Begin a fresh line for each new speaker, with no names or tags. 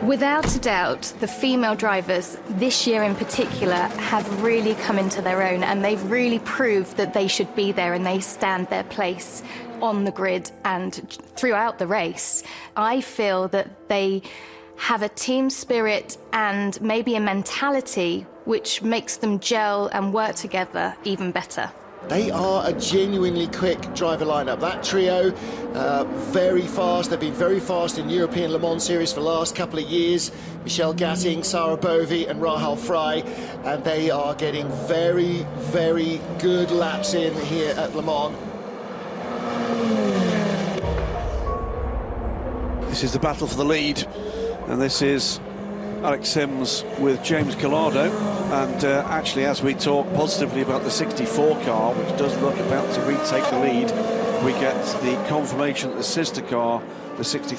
Without a doubt, the female drivers this year in particular have really come into their own, and they've really proved that they should be there and they stand their place on the grid and throughout the race. I feel that they have a team spirit and maybe a mentality which makes them gel and work together even better.
They are a genuinely quick driver lineup. That trio, very fast. They've been very fast in European Le Mans Series for the last couple of years. Michelle Gatting, Sarah Bovy and Rahal Fry. And they are getting very, very good laps in here at Le Mans.
This is the battle for the lead. And this is Alex Sims with James Collado, and actually, as we talk positively about the 64 car, which does look about to retake the lead, we get the confirmation that the sister car, the 63